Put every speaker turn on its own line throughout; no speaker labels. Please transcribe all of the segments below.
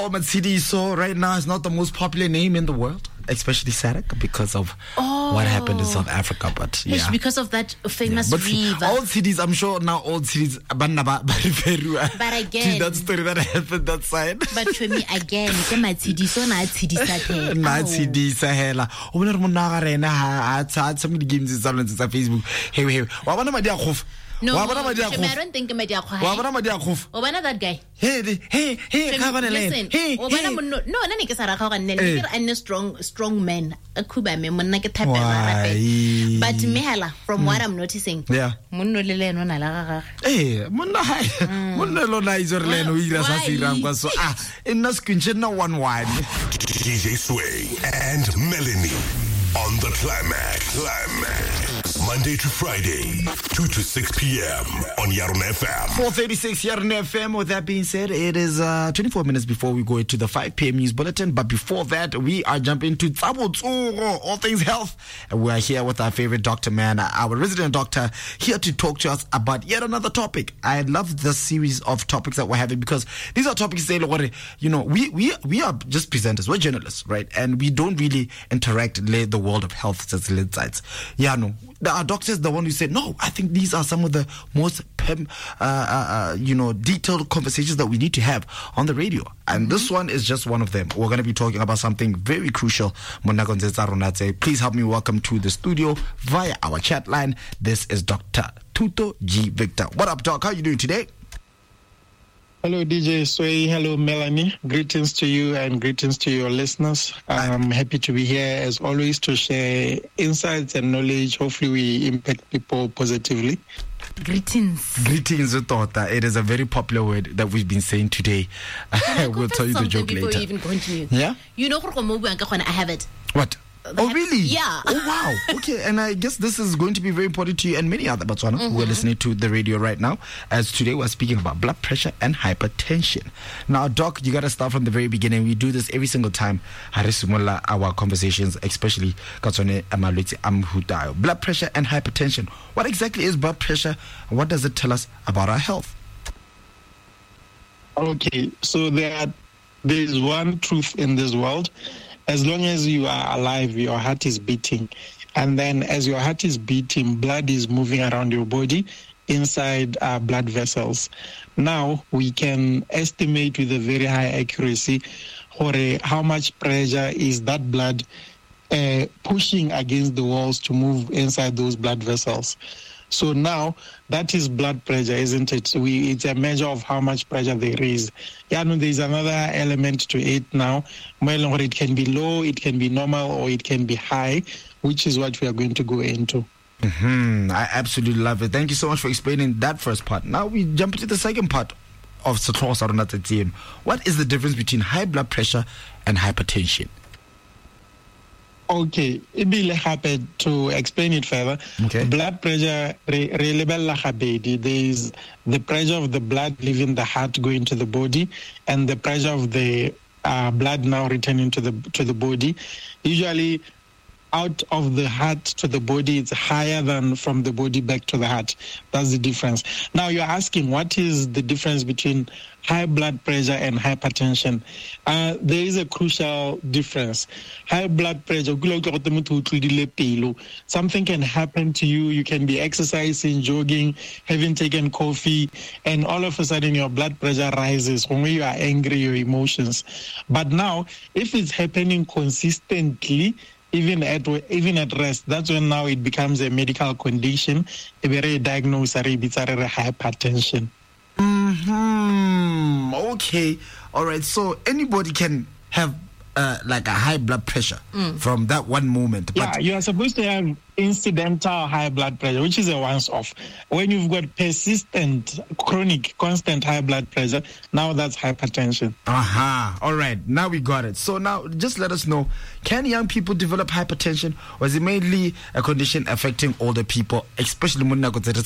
So right now it's not the most popular name in the world, especially SADC, because of what happened in South Africa. But yeah,
because of that famous river.
Old cities, I'm sure now old cities. But again, that story that happened that side.
But for me again, so na
CD Sahela. Over Monagara, I had some games on Facebook. Hey, what about my
no, I don't think that guy.
Hey,
listen. Strong man. But Mehala, from what I'm noticing,
yeah.
DJ Sway and Melanie on the Climax. Monday to Friday, 2 to 6 p.m. on Yarun FM.
4:36 Yarun FM. With that being said, it is 24 minutes before we go into the 5 p.m. news bulletin. But before that, we are jumping to Tsabotsoro, all things health. And we are here with our favorite doctor, man, our resident doctor, here to talk to us about yet another topic. I love the series of topics that we're having because these are topics that, you know, we are just presenters, we're journalists, right? And we don't really interact with the world of health as insights. Yeah, no. Our doctors, the one who said, no, I think these are some of the most, detailed conversations that we need to have on the radio. And this one is just one of them. We're going to be talking about something very crucial. Please help me welcome to the studio via our chat line. This is Dr. Tuto G. Victor. What up, Doc? How are you doing today?
Hello, DJ Sway. Hello, Melanie. Greetings to you and greetings to your listeners. I'm happy to be here, as always, to share insights and knowledge. Hopefully, we impact people positively.
Greetings,
Tota. It is a very popular word that we've been saying today. We'll tell you the joke later.
Before you even continue.
Yeah?
You know, I have it.
What? Oh, really?
Yeah.
Oh, wow. Okay, and I guess this is going to be very important to you and many other Botswana who are listening to the radio right now, as today we're speaking about blood pressure and hypertension. Now, Doc, you got to start from the very beginning. We do this every single time our conversations, especially blood pressure and hypertension. What exactly is blood pressure, and what does it tell us about our health?
Okay, so there's one truth in this world. As long as you are alive, your heart is beating. And then as your heart is beating, blood is moving around your body inside blood vessels. Now, we can estimate with a very high accuracy how much pressure is that blood pushing against the walls to move inside those blood vessels. So now, that is blood pressure, isn't it? It's a measure of how much pressure there is. Yeah, no, there's another element to it now. It can be low, it can be normal, or it can be high, which is what we are going to go into.
I absolutely love it. Thank you so much for explaining that first part. Now we jump into the second part of Satros Arunata team. What is the difference between high blood pressure and hypertension?
Okay, it be happy to explain it further.
Okay.
Blood pressure, there is the pressure of the blood leaving the heart going to the body, and the pressure of the blood now returning to the body. Usually, out of the heart to the body, it's higher than from the body back to the heart. That's the difference. Now you're asking, what is the difference between high blood pressure and hypertension? There is a crucial difference. High blood pressure, something can happen to you. You can be exercising, jogging, having taken coffee, and all of a sudden your blood pressure rises when you are angry, your emotions. But now, if it's happening consistently, even at rest, that's when now it becomes a medical condition, a very diagnosed hypertension.
Okay. All right. So anybody can have like a high blood pressure from that one moment.
Yeah, you are supposed to have incidental high blood pressure, which is a once-off. When you've got persistent, chronic, constant high blood pressure, now that's hypertension.
All right. Now we got it. So now just let us know, can young people develop hypertension, or is it mainly a condition affecting older people, especially when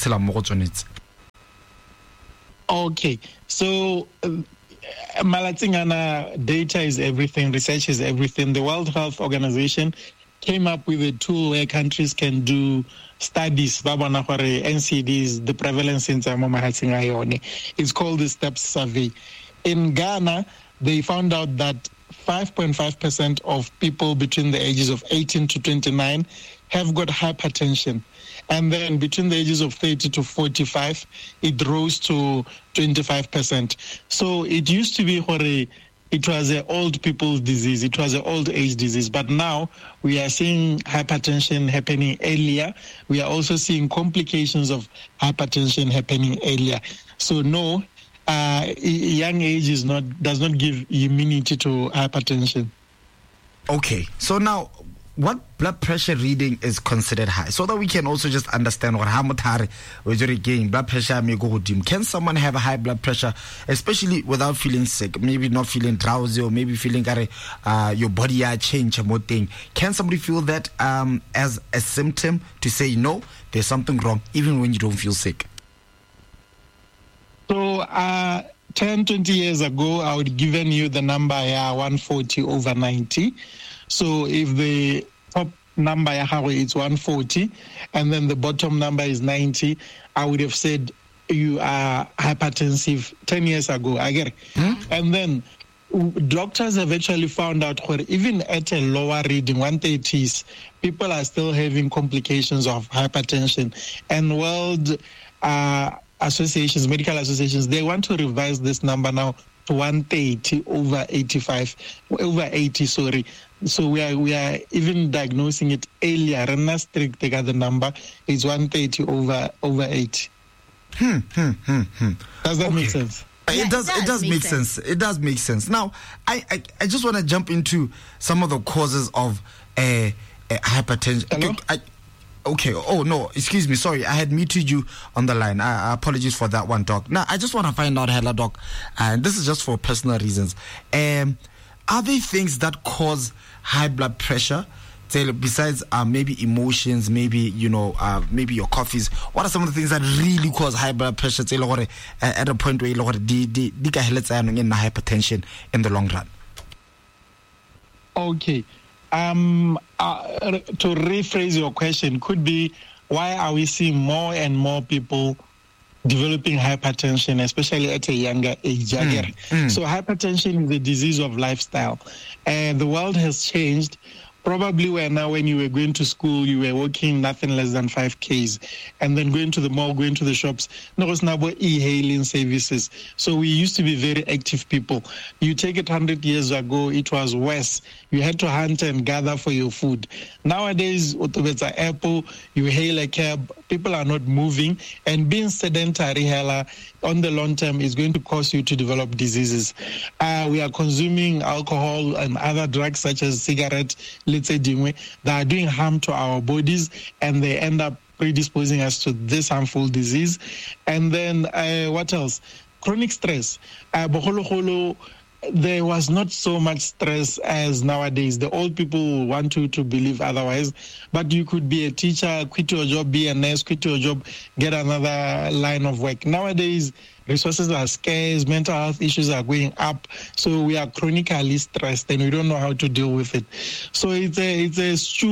Okay. So Malatingana, data is everything, research is everything. The World Health Organization came up with a tool where countries can do studies, NCDs, the prevalence in It's called the STEPS survey. In Ghana, they found out that 5.5% of people between the ages of 18 to 29 have got hypertension. And then between the ages of 30 to 45, it rose to 25%. So it used to be it was an old people's disease. It was an old age disease. But now we are seeing hypertension happening earlier. We are also seeing complications of hypertension happening earlier. So no, young age does not give immunity to hypertension.
Okay. So now, what blood pressure reading is considered high, so that we can also just understand what blood pressure may go dim. Can someone have a high blood pressure, especially without feeling sick, maybe not feeling drowsy, or maybe feeling your body change more thing? Can somebody feel that as a symptom to say no, there's something wrong, even when you don't feel sick?
So 10, 20 years ago, I would have given you the number 140/90. So if the top number is 140 and then the bottom number is 90, I would have said you are hypertensive 10 years ago. I get it. And then doctors have actually found out that even at a lower reading, 130s, people are still having complications of hypertension. And world associations, medical associations, they want to revise this number now to 130/80, sorry. So we are even diagnosing it earlier. Renna strict the number is 130/80. Does that make sense?
It does make sense. It does make sense. Now, I just want to jump into some of the causes of hypertension.
Hello?
Okay. Oh, no. Excuse me. Sorry. I had muted you on the line. Apologies for that one, Doc. Now, I just want to find out, Hella, Doc, and this is just for personal reasons. Are there things that cause high blood pressure? Besides maybe emotions, maybe, maybe your coffees, what are some of the things that really cause high blood pressure at a point where hypertension in the long run?
Okay. To rephrase your question, could be, why are we seeing more and more people developing hypertension, especially at a younger age? So hypertension is a disease of lifestyle, and the world has changed. Probably where now when you were going to school, you were walking nothing less than 5 Ks, and then going to the mall, going to the shops. Now it's now e-hailing services. So we used to be very active people. You take it 100 years ago, it was worse. You had to hunt and gather for your food. Nowadays, with the Apple, you hail a cab. People are not moving, and being sedentary on the long term is going to cause you to develop diseases. We are consuming alcohol and other drugs such as cigarettes, let's say dingwe, that are doing harm to our bodies, and they end up predisposing us to this harmful disease. And then what else? Chronic stress. There was not so much stress as nowadays. The old people want you to believe otherwise, but you could be a teacher, quit your job, be a nurse, quit your job, get another line of work. Nowadays, resources are scarce, mental health issues are going up, so we are chronically stressed and we don't know how to deal with it. So it's a